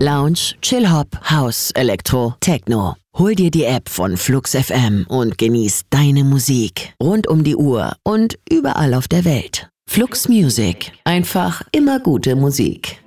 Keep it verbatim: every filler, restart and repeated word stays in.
Lounge, Chill-Hop, House, Elektro, Techno. Hol dir die App von Flux F M und genieß deine Musik rund um die Uhr und überall auf der Welt. Flux Music. Einfach immer gute Musik.